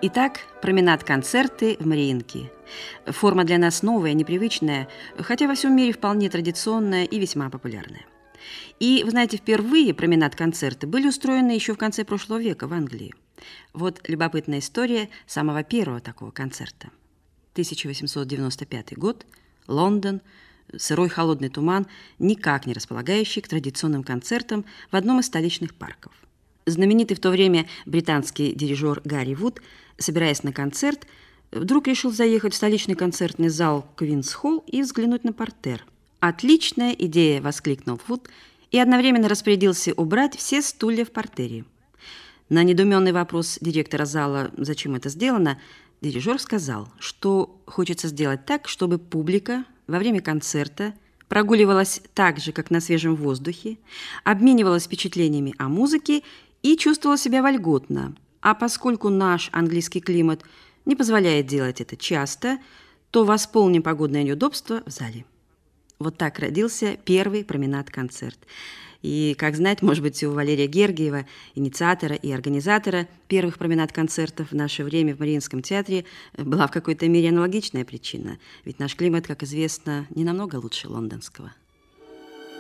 Итак, променад-концерты в Мариинке. Форма для нас новая, непривычная, хотя во всем мире вполне традиционная и весьма популярная. И, вы знаете, впервые променад-концерты были устроены еще в конце прошлого века в Англии. Вот любопытная история самого первого такого концерта. 1895 год, Лондон, сырой холодный туман, никак не располагающий к традиционным концертам в одном из столичных парков. Знаменитый в то время британский дирижер Гарри Вуд, собираясь на концерт, вдруг решил заехать в столичный концертный зал Квинс-Холл и взглянуть на партер. «Отличная идея!» – воскликнул Вуд и одновременно распорядился убрать все стулья в партере. На недоуменный вопрос директора зала, зачем это сделано, дирижер сказал, что хочется сделать так, чтобы публика во время концерта прогуливалась так же, как на свежем воздухе, обменивалась впечатлениями о музыке и чувствовала себя вольготно. А поскольку наш английский климат не позволяет делать это часто, то восполним погодное неудобство в зале. Вот так родился первый променад-концерт. И, как знать, может быть, у Валерия Гергиева, инициатора и организатора первых променад-концертов в наше время в Мариинском театре, была в какой-то мере аналогичная причина. Ведь наш климат, как известно, не намного лучше лондонского.